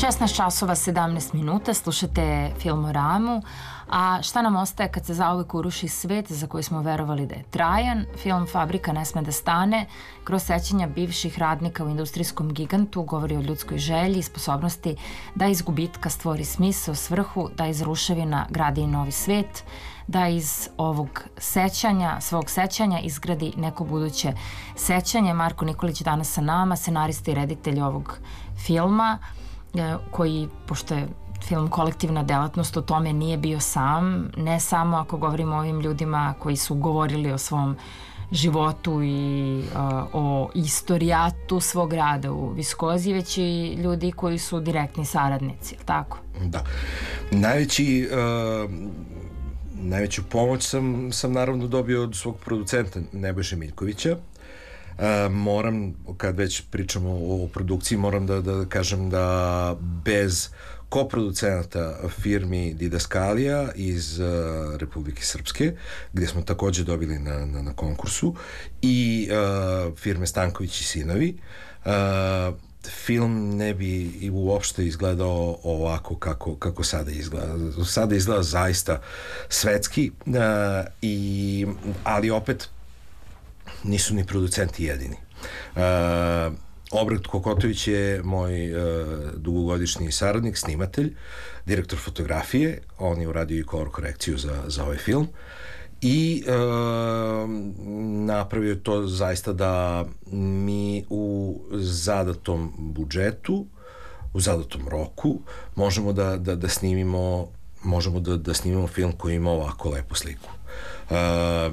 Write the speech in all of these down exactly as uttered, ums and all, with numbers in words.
šesnaest časova sedamnaest minuta, slušate Filmoramu, a šta nam ostaje kad se zauvek uruši svet za koji smo verovali da je trajan? Film Fabrika ne sme da stane, kroz sećanja bivših radnika u industrijskom gigantu, govori o ljudskoj želji i sposobnosti da iz gubitka stvori smisao, svrhu, da iz ruševina gradi i novi svet, da iz ovog sećanja, svog sećanja izgradi neko buduće sećanje. Marko Nikolić danas sa nama, scenarista i reditelj ovog filma, koji, pošto je film kolektivna delatnost, u tome nije bio sam, ne samo ako govorimo o ovim ljudima koji su govorili o svom životu i uh, o istorijatu svog rada u Viskozi, već i ljudi koji su direktni saradnici, tako? Da. Najveći, uh, najveću pomoć sam, sam naravno dobio od svog producenta Nebojše Miljkovića. Uh, moram, kad već pričamo o, o produkciji, moram da, da kažem da bez koproducenata firmi Didaskalija iz uh, Republike Srpske, gde smo takođe dobili na, na, na konkursu, i uh, firme Stanković i Sinovi, uh, film ne bi i uopšte izgledao ovako kako, kako sada izgleda. Sada izgleda zaista svetski, uh, i, ali opet nisu ni producenti jedini. Uh, Obrad Kokotović je moj uh, dugogodišnji saradnik, snimatelj, direktor fotografije. On je uradio i kolor korekciju za, za ovaj film i uh, napravio to zaista da mi u zadatom budžetu, u zadatom roku možemo da, da, da snimimo možemo da, da snimimo film koji ima ovako lepu sliku. Uh,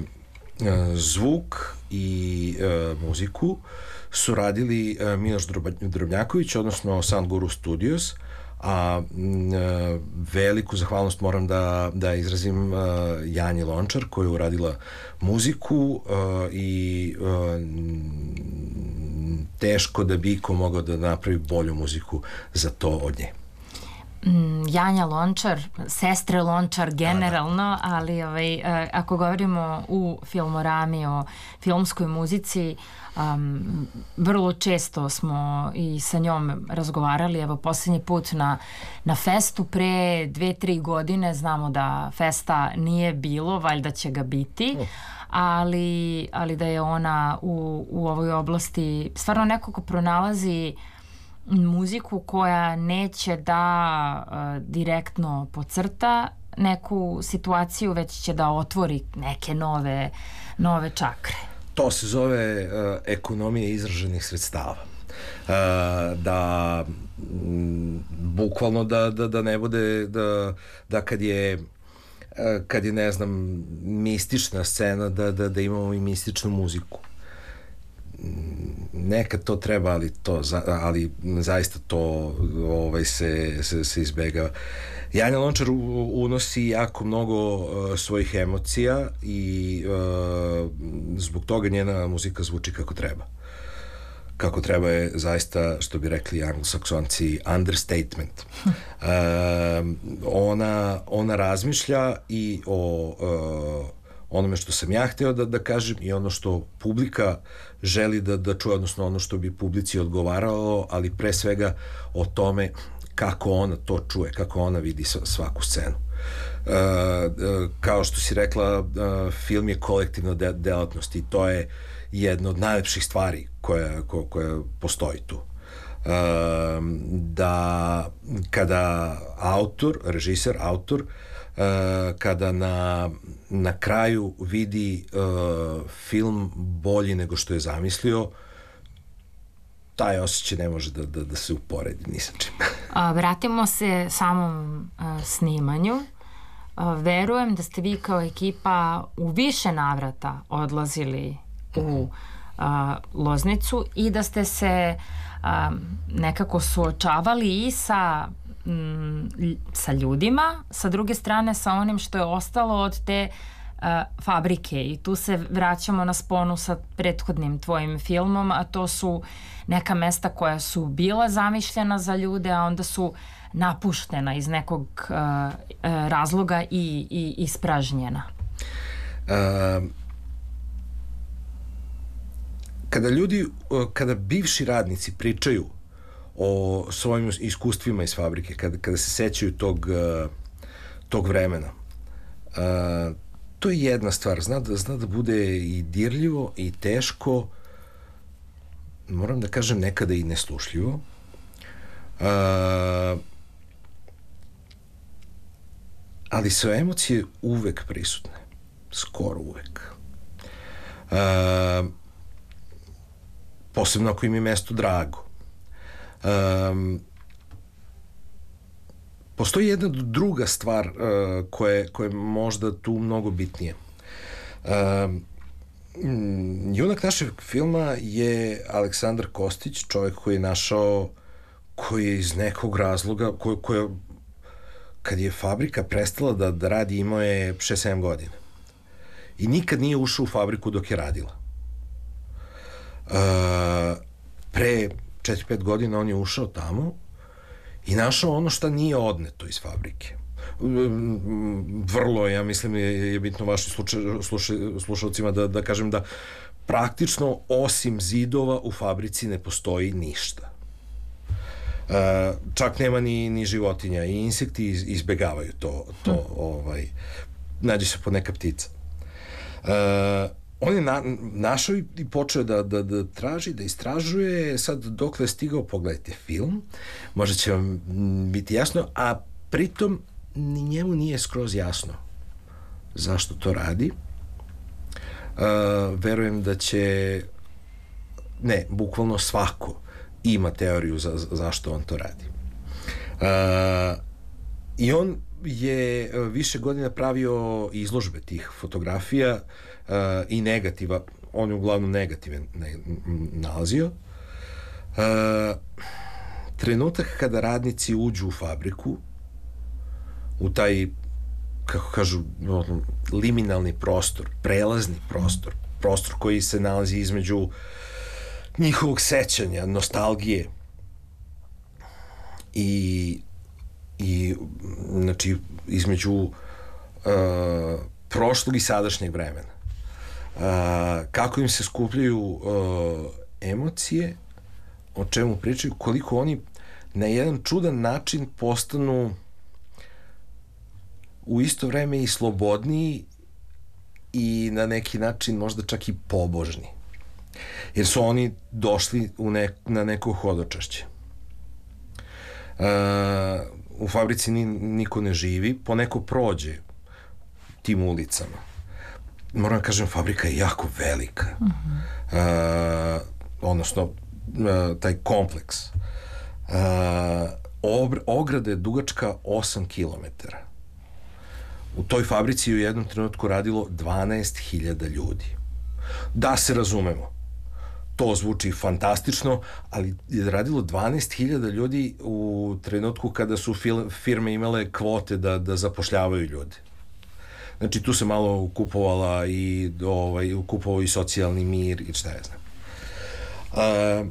zvuk i e, muziku su radili e, Miloš Drobnjaković, odnosno Sound Guru Studios, a m, e, veliku zahvalnost moram da, da izrazim e, Janji Lončar, koja je uradila muziku e, i e, teško da bi ko mogao da napravi bolju muziku za to od nje. Janja Lončar, sestre Lončar generalno, ali ovaj, ako govorimo u Filmorami o filmskoj muzici, um, vrlo često smo i sa njom razgovarali. Evo, poslednji put na, na festu pre dve, tri godine, znamo da festa nije bilo, valjda će ga biti, ali, ali da je ona u, u ovoj oblasti stvarno neko ko pronalazi muziku koja neće da uh, direktno pocrta neku situaciju, već će da otvori neke nove, nove čakre. To se zove uh, ekonomija izraženih sredstava. Uh, da m, bukvalno da, da, da ne bude da, da kad je uh, kad je, ne znam, mistična scena, da, da, da imamo i mističnu muziku. Nekad to treba, ali to ali zaista to ovaj se se se izbegava. Janja Lončar unosi jako mnogo uh, svojih emocija i uh, zbog toga njena muzika zvuči kako treba. Kako treba je zaista, što bi rekli anglosaksonci, understatement. uh, ona ona razmišlja i o uh, onome što sam ja hteo da, da kažem i ono što publika želi da, da čuje, odnosno ono što bi publici odgovaralo, ali pre svega o tome kako ona to čuje, kako ona vidi svaku scenu. E, kao što si rekla, film je kolektivna de, delatnost i to je jedna od najlepših stvari koja, ko, koja postoji tu. E, da kada autor, režiser, autor, Uh, kada na, na kraju vidi uh, film bolji nego što je zamislio, taj osjećaj ne može da, da, da se uporedi ni sa čim. A, vratimo se samom a, snimanju. A, verujem da ste vi kao ekipa u više navrata odlazili u a, Loznicu i da ste se a, nekako suočavali i sa sa ljudima, sa druge strane sa onim što je ostalo od te uh, fabrike, i tu se vraćamo na sponu sa prethodnim tvojim filmom, a to su neka mesta koja su bila zamišljena za ljude, a onda su napuštena iz nekog uh, uh, razloga i, i ispražnjena. Uh, kada ljudi, uh, kada bivši radnici pričaju o svojim iskustvima iz fabrike, kada, kada se sećaju tog, tog vremena. Uh, to je jedna stvar. Zna da, zna da bude i dirljivo i teško, moram da kažem nekada i neslušljivo. Uh, ali su emocije uvek prisutne. Skoro uvek. Uh, posebno ako im je mesto drago. Um, postoji jedna druga stvar uh, koja, je, koja je možda tu mnogo bitnije. Um, junak našeg filma je Aleksandar Kostić, čovjek koji je našao, koji je iz nekog razloga, koji, koji kad je fabrika prestala da, da radi, imao je šest sedam godina. I nikad nije ušao u fabriku dok je radila. Uh, pre četiri pet godina on je ušao tamo i našao ono što nije odneto iz fabrike. Vrlo, ja mislim, je, je bitno vašim slušalcima da, da kažem da praktično osim zidova u fabrici ne postoji ništa. Uh, čak nema ni, ni životinja i insekti iz, izbegavaju to, to hmm. ovaj, nađe se po neka ptica. Uh, on je na, našao i počeo da, da, da traži, da istražuje. Sad dokle je stigao, pogledajte film, možda će vam biti jasno, a pritom ni njemu nije skroz jasno zašto to radi. Uh, verujem da će, ne, bukvalno svako ima teoriju za, za zašto on to radi. Uh, I on je više godina pravio izložbe tih fotografija uh, i negativa. On je uglavnom negative ne, nalazio. Uh, trenutak kada radnici uđu u fabriku, u taj, kako kažu, liminalni prostor, prelazni prostor, prostor koji se nalazi između njihovog sećanja, nostalgije i i znači između uh, prošlog i sadašnjeg vremena. Uh, kako im se skupljaju uh, emocije, o čemu pričaju, koliko oni na jedan čudan način postanu u isto vreme i slobodniji i na neki način možda čak i pobožni. Jer su oni došli u ne, na neko hodočašće. Uh, u fabrici ni, niko ne živi, poneko prođe tim ulicama. Moram da kažem, fabrika je jako velika. Uh-huh. Uh, odnosno, uh, taj kompleks. Uh, obr, ograda je dugačka osam kilometara. U toj fabrici u jednom trenutku radilo dvanaest hiljada ljudi. Da se razumemo, to zvuči fantastično, ali je radilo dvanaest hiljada ljudi u trenutku kada su firme imale kvote da, da zapošljavaju ljude. Znači, tu se malo kupovala i, ovaj, kupovao i socijalni mir i šta ja znam. Uh,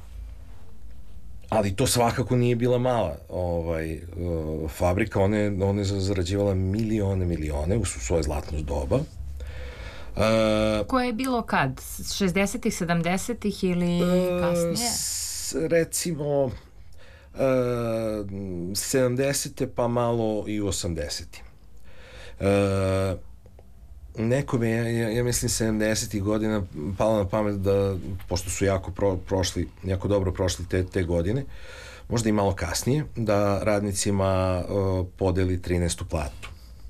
ali to svakako nije bila mala ovaj, uh, fabrika, one, one zarađivala milione, milione u svoje zlatno doba. Uh, Koje je bilo kad? šezdesetih, sedamdesetih ili kasnije? S, recimo uh, sedamdesete pa malo i osamdesete. Uh, nekome, ja, ja mislim sedamdesetih godina palo na pamet da, pošto su jako pro, prošli, jako dobro prošli te, te godine, možda i malo kasnije, da radnicima uh, podeli trinaestu platu.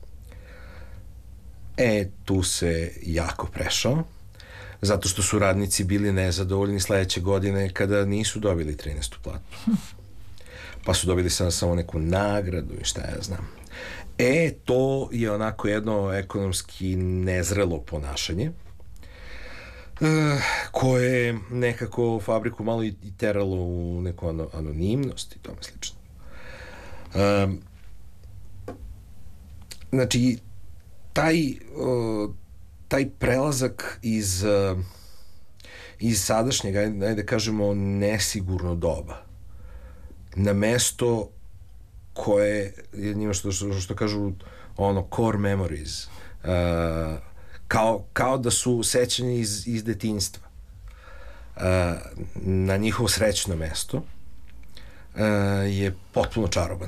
E, tu se jako prešao, zato što su radnici bili nezadovoljni sledeće godine kada nisu dobili trinaestu platu. Pa su dobili samo, samo neku nagradu i šta ja znam. E, to je onako jedno ekonomski nezrelo ponašanje, e, koje je nekako fabriku malo i teralo u neku ano, anonimnost i tome slično. E, znači, taj, uh, taj prelazak iz, uh, iz sadašnjeg, ajde, ajde kažemo, nesigurno doba na mesto koje je njima što, što, što kažu ono, core memories, uh, kao, kao da su sećanje iz, iz detinjstva, uh, na njihovo srećno mesto, je potpuno čaroban.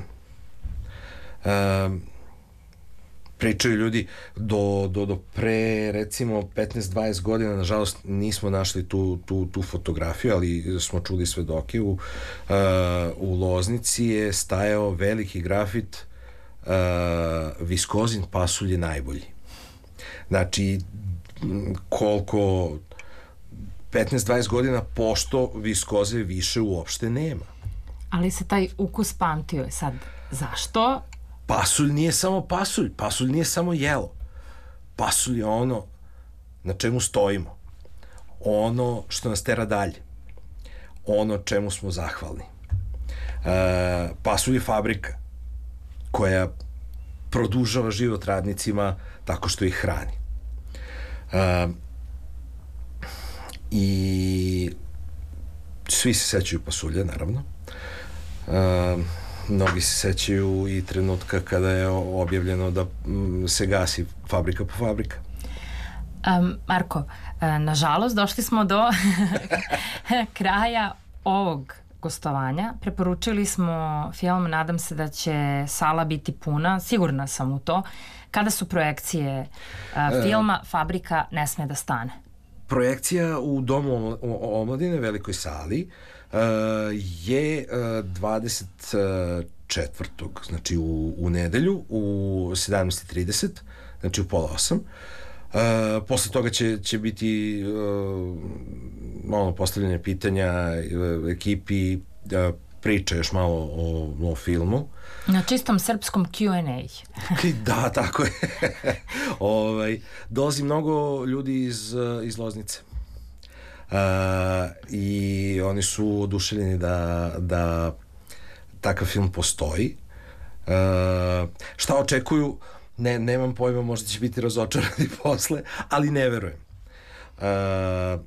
Pričaju ljudi do, do, do pre recimo petnaest dvadeset godina, nažalost nismo našli tu, tu, tu fotografiju, ali smo čuli svedoke. U, u Loznici je stajao veliki grafit uh, Viskozin pasulj je najbolji. Znači koliko petnaest dvadeset godina pošto viskoze više uopšte nema. Ali se taj ukus pamtio. Sad, zašto? Pasulj nije samo pasulj, pasulj nije samo jelo. Pasulj je ono na čemu stojimo, ono što nas tera dalje, ono čemu smo zahvalni. E, pasulj je fabrika koja produžava život radnicima tako što ih hrani. E, I svi se sećaju pasulja, naravno. E, mnogi se sećaju i trenutka kada je objavljeno da se gasi fabrika po fabrika. Um, Marko, nažalost došli smo do kraja ovog gostovanja. Preporučili smo film, nadam se da će sala biti puna, sigurna sam u to. Kada su projekcije uh, filma Fabrika ne sme da stane? Projekcija u Domu omladine, velikoj sali, Uh, je uh, dvadeset četvrtog znači u, u nedelju u sedamnaest trideset, znači u pola osam. Uh, posle toga će, će biti uh, malo postavljanje pitanja uh, ekipi, uh, priča još malo o, o filmu. Na čistom srpskom Q and A. Da, tako je. ovaj, dolazi mnogo ljudi iz, iz Loznice. Uh, i oni su oduševljeni da, da takav film postoji. Uh, šta očekuju, ne, nemam pojma, možda će biti razočarani posle, ali ne verujem. Uh,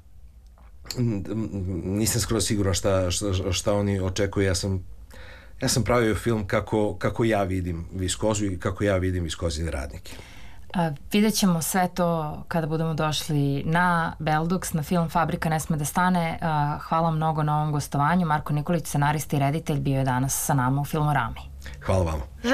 nisam skoro siguran šta, šta, šta oni očekuju. Ja sam, ja sam pravio film kako, kako ja vidim Viskozu i kako ja vidim Viskozine radnike. A, vidjet ćemo sve to kada budemo došli na Belduks, na film Fabrika ne sme da stane. A, hvala mnogo na ovom gostovanju. Marko Nikolić, scenarista i reditelj, bio je danas sa nama u Filmorami. Hvala vama.